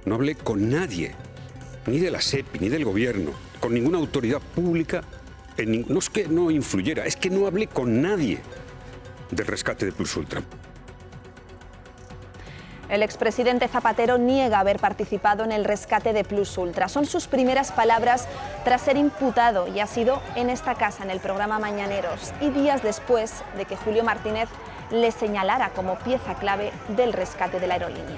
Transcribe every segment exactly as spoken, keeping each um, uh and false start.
No hablé con nadie, ni de la SEPI, ni del gobierno, con ninguna autoridad pública. En, no es que no influyera, es que no hablé con nadie del rescate de Plus Ultra. El expresidente Zapatero niega haber participado en el rescate de Plus Ultra. Son sus primeras palabras tras ser imputado y ha sido en esta casa, en el programa Mañaneros, y días después de que Julio Martínez le señalara como pieza clave del rescate de la aerolínea.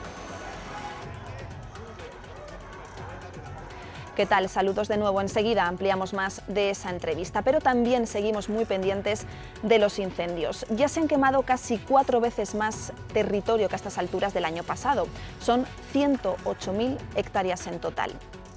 ¿Qué tal? Saludos de nuevo. Enseguida ampliamos más de esa entrevista, pero también seguimos muy pendientes de los incendios. Ya se han quemado casi cuatro veces más territorio que a estas alturas del año pasado. Son ciento ocho mil hectáreas en total.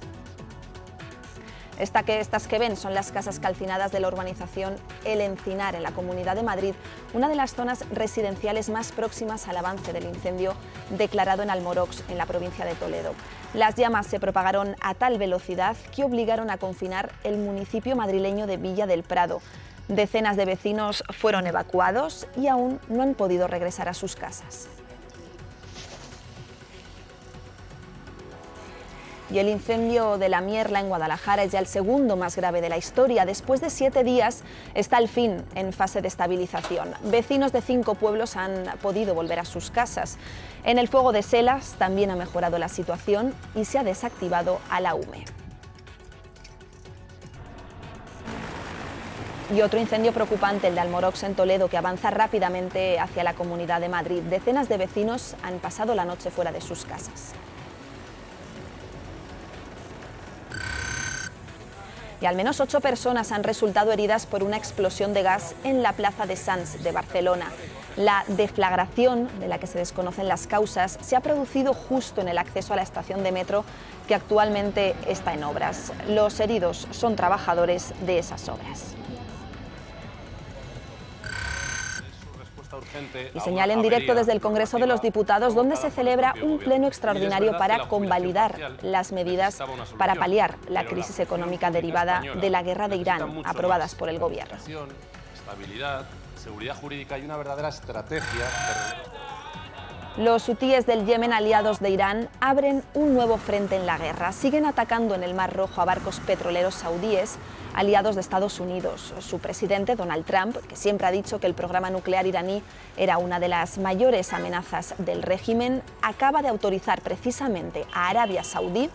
Esta que, estas que ven son las casas calcinadas de la urbanización El Encinar, en la Comunidad de Madrid, una de las zonas residenciales más próximas al avance del incendio declarado en Almorox, en la provincia de Toledo. Las llamas se propagaron a tal velocidad que obligaron a confinar el municipio madrileño de Villa del Prado. Decenas de vecinos fueron evacuados y aún no han podido regresar a sus casas. Y el incendio de La Mierla en Guadalajara es ya el segundo más grave de la historia. Después de siete días está al fin en fase de estabilización. Vecinos de cinco pueblos han podido volver a sus casas. En el fuego de Selas también ha mejorado la situación y se ha desactivado Alaume. Y otro incendio preocupante, el de Almorox en Toledo, que avanza rápidamente hacia la Comunidad de Madrid. Decenas de vecinos han pasado la noche fuera de sus casas. Y al menos ocho personas han resultado heridas por una explosión de gas en la plaza de Sants de Barcelona. La deflagración, de la que se desconocen las causas, se ha producido justo en el acceso a la estación de metro, que actualmente está en obras. Los heridos son trabajadores de esas obras. Y señala en directo desde el Congreso de los Diputados, donde se celebra un pleno extraordinario para convalidar las medidas para paliar la crisis económica derivada de la guerra de Irán, aprobadas por el Gobierno. Estabilidad, seguridad jurídica y una verdadera estrategia. Los hutíes del Yemen, aliados de Irán, abren un nuevo frente en la guerra. Siguen atacando en el Mar Rojo a barcos petroleros saudíes, aliados de Estados Unidos. Su presidente, Donald Trump, que siempre ha dicho que el programa nuclear iraní era una de las mayores amenazas del régimen, acaba de autorizar precisamente a Arabia Saudí